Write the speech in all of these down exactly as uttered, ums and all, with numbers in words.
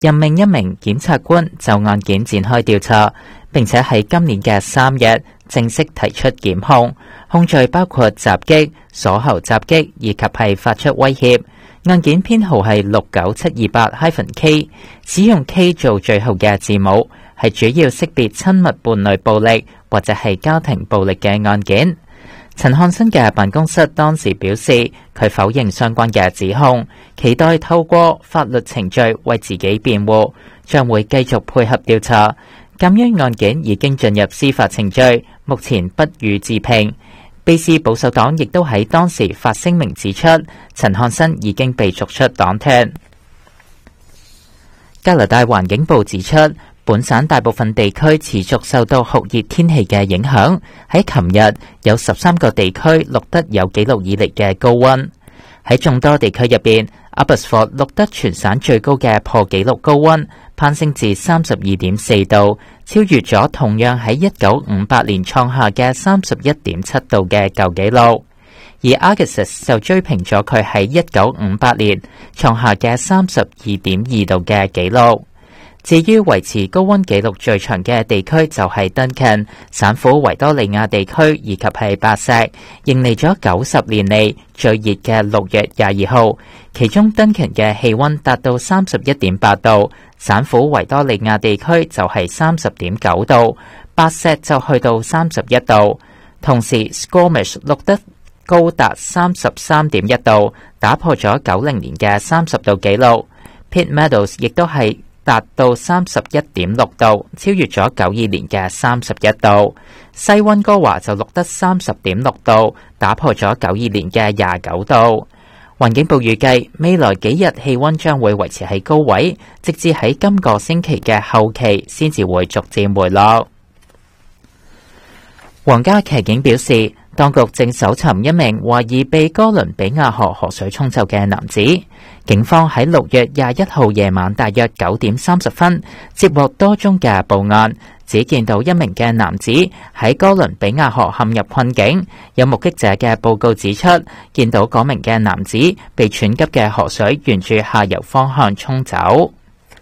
任命一名檢察官就案件展開調查，並且喺今年嘅三日正式提出檢控，控罪包括襲擊、鎖喉襲擊以及係發出威脅。案件編號係六九七二八 K， 使用 K 做最後嘅字母，係主要識別親密伴侶暴力或者係家庭暴力嘅案件。陳漢新嘅辦公室當時表示，佢否認相關嘅指控，期待透過法律程序為自己辯護，將會繼續配合調查。鑑於案件已經進入司法程序，目前不予置評。卑詩保守黨亦都喺當時發聲明指出，陳漢新已經被逐出黨團。加拿大環境部指出，本省大部分地區持續受到酷熱天氣嘅影響，喺琴日有十三個地區錄得有紀錄以嚟嘅高溫。喺眾多地區入邊，Abbotsford錄得全省最高嘅破紀錄高溫，攀升至三十二點四度，超越咗同樣喺一九五八年創下嘅三十一點七度嘅舊紀錄。而 Argus 就追平咗佢喺一九五八年創下嘅三十二點二度嘅紀錄。至於維持高溫紀錄最長嘅地區就係 Duncan 省府維多利亞地區以及係白石，迎嚟咗九十年嚟最熱嘅六月廿二號，其中 Duncan 嘅氣溫達到三十一點八度，省府維多利亞地區就係三十點九度，白石就去到三十一度。同時 Squamish 錄得高達三十三點一度，打破咗九零年嘅三十度紀錄。Pitt Meadows 亦都係達到三十一點六度，超越咗九二年嘅三十一度。西溫哥華就錄得三十點六度，打破咗九二年嘅廿九度。環境部預計未來幾日氣溫將會維持喺高位，直至喺今個星期嘅後期先至會逐漸回落。皇家騎警表示，當局正搜尋一名懷疑被哥倫比亞河河水沖走嘅男子。警方喺六月廿一號夜晚大約九點三十分接獲多宗嘅報案，只見到一名嘅男子喺哥倫比亞河陷入困境。有目擊者嘅報告指出，見到嗰名嘅男子被湍急嘅河水沿住下游方向沖走。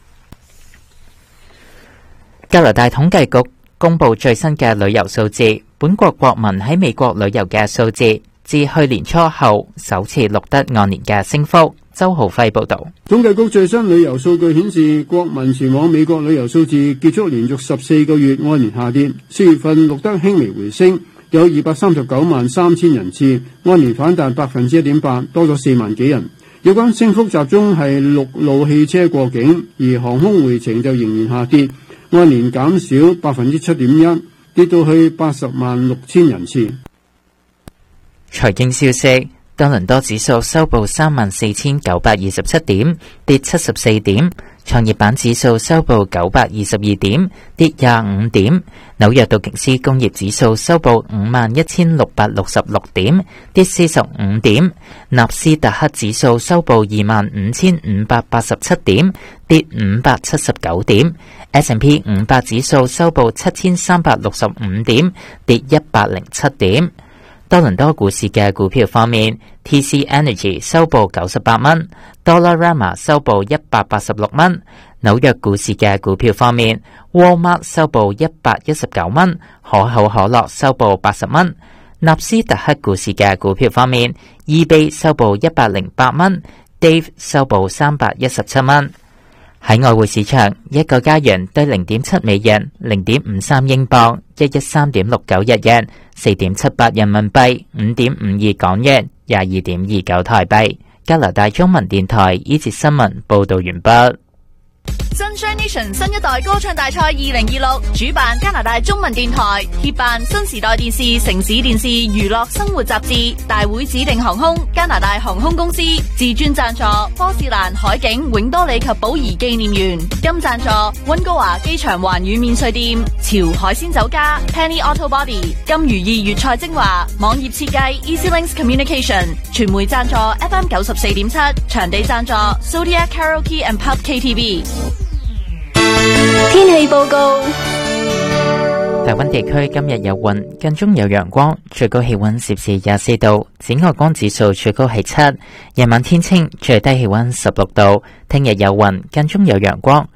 加拿大統計局公布最新嘅旅遊數字，本國國民喺美國旅遊嘅數字自去年初後首次錄得按年嘅升幅。周浩輝報道， 統計局最新旅遊數據顯示，國民前往美國旅遊數字結束連續十四個月按年下跌，四月份錄得輕微回升，有二百三十九萬三千人次，按年反彈百分之一點八，多咗四萬幾人。有關升幅集中係陸路汽車過境，而航空回程就仍然下跌，按年減少百分之七點一，跌到去八十萬六千人次。 財經消息。多倫多指數收報三萬四千九百二十七點，跌七十四點。創業板指數收報九百二十二點，跌廿五點。紐約道瓊斯工業指數收報五萬一千六百六十六點，跌四十五點。納斯達克指數收報二萬五千五百八十七點，跌五百七十九點。S and P 五百指數收報七千三百六十五點，跌一百零七點。多倫多股市嘅股票方面 ，T C Energy 收報九十八蚊 ，Dollarama 收報一百八十六蚊。紐約股市嘅股票方面 ，Walmart 收報一百一十九蚊，可口可樂收報八十蚊。納斯達克股市嘅股票方面 ，eBay 收報一百零八蚊 ，Dave 收報三百一十七蚊。喺外匯市場，一個加元兌零點七美元，零點五三英鎊，一一三點六九日元，四點七八人民幣，五點五二港元，廿二點二九台幣。加拿大中文電台呢節新聞報道完畢。 Sunshine Nation 新一代歌唱大賽二零二六主辦加拿大中文電台，協辦新時代電視、城市電視、娛樂生活雜誌，大會指定航空加拿大航空公司，自專贊助波士蘭海景永多里及寶儀紀念園，金贊助溫哥華機場環宇免稅店、潮海鮮酒家、Penny Auto Body、金如意粵菜精華、網頁設計 EasyLinks Communication， 傳媒贊助 F M 九十四點七，場地贊助 Zodiac Karaoke and Pub K T V。 天氣報告： 大溫地區今日有雲，間中有陽光，最高氣溫攝氏廿四度，紫外光指數最高係七。夜晚天清，最低氣溫十六度。聽日有雲，間中有陽光，